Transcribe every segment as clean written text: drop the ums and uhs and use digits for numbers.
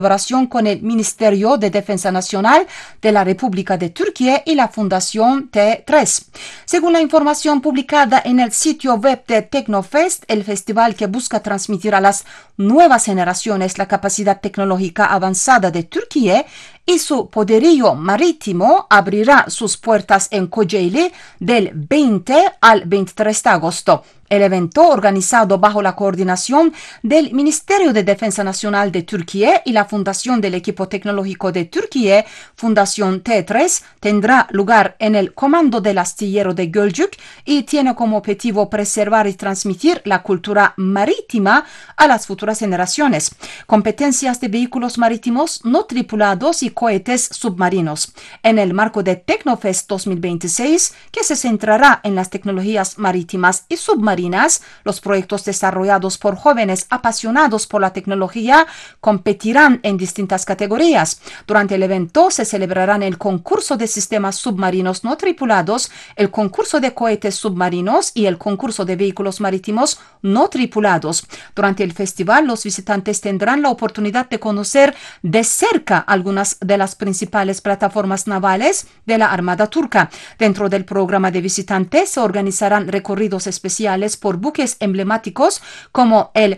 colaboración con el Ministerio de Defensa Nacional de la República de Turquía y la Fundación T3. Según la información publicada en el sitio web de Tecnofest, el festival que busca transmitir a las nuevas generaciones la capacidad tecnológica avanzada de Turquía y su poderío marítimo abrirá sus puertas en Kocaeli del 20 al 23 de agosto. El evento, organizado bajo la coordinación del Ministerio de Defensa Nacional de Turquía y la Fundación del Equipo Tecnológico de Turquía, Fundación T3, tendrá lugar en el comando del astillero de Gölcük y tiene como objetivo preservar y transmitir la cultura marítima a las futuras generaciones. Competencias de vehículos marítimos no tripulados y cohetes submarinos. En el marco de Tecnofest 2026, que se centrará en las tecnologías marítimas y submarinas, los proyectos desarrollados por jóvenes apasionados por la tecnología competirán en distintas categorías. Durante el evento se celebrarán el concurso de sistemas submarinos no tripulados, el concurso de cohetes submarinos y el concurso de vehículos marítimos no tripulados. Durante el festival, los visitantes tendrán la oportunidad de conocer de cerca algunas de las principales plataformas navales de la Armada turca. Dentro del programa de visitantes se organizarán recorridos especiales por buques emblemáticos como el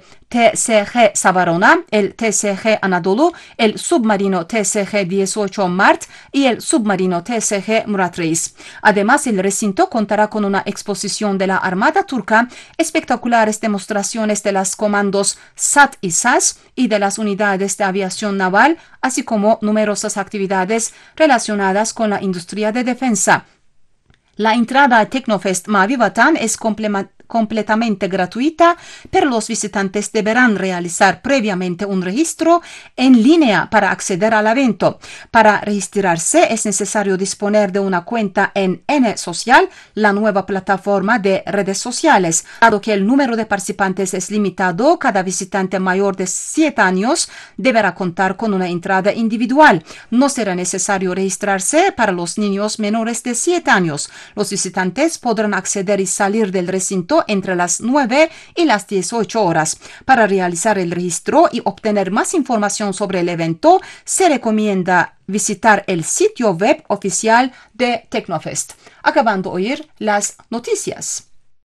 TSG Savarona, el TSG Anadolu, el submarino TSG 18 Mart y el submarino TSG Murat Reis. Además, el recinto contará con una exposición de la Armada turca, espectaculares demostraciones de los comandos SAT y SAS y de las unidades de aviación naval, así como numerosas actividades relacionadas con la industria de defensa. La entrada a Tecnofest Mavi Vatan es completamente gratuita, pero los visitantes deberán realizar previamente un registro en línea para acceder al evento. Para registrarse es necesario disponer de una cuenta en N Social, la nueva plataforma de redes sociales. Dado que el número de participantes es limitado, cada visitante mayor de 7 años deberá contar con una entrada individual. No será necesario registrarse para los niños menores de 7 años. Los visitantes podrán acceder y salir del recinto entre las 9 y las 18 horas. Para realizar el registro y obtener más información sobre el evento, se recomienda visitar el sitio web oficial de Tecnofest. Acabando de oír las noticias.